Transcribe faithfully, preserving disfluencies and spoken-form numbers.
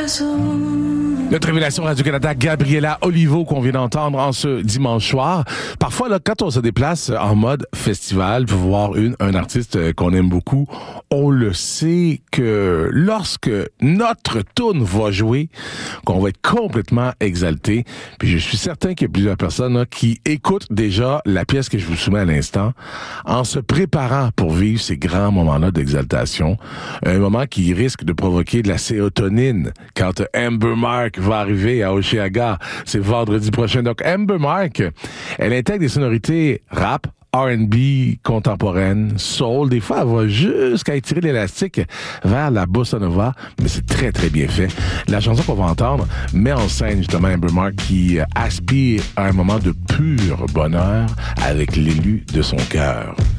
Notre révélation Radio-Canada, Gabriela Olivo, qu'on vient d'entendre en ce dimanche soir. Parfois, là, quand on se déplace en mode festival pour voir une, un artiste qu'on aime beaucoup, on le sait que lorsque notre tune va jouer, qu'on va être complètement exalté. Puis je suis certain qu'il y a plusieurs personnes là, qui écoutent déjà la pièce que je vous soumets à l'instant en se préparant pour vivre ces grands moments-là d'exaltation. Un moment qui risque de provoquer de la sérotonine quand Amber Mark va arriver à Osheaga. C'est vendredi prochain. Donc, Amber Mark, elle intègre des sonorités rap, R and B contemporaine, soul. Des fois, elle va jusqu'à étirer l'élastique vers la bossa nova, mais c'est très, très bien fait. La chanson qu'on va entendre met en scène justement Amber Mark qui aspire à un moment de pur bonheur avec l'élu de son cœur.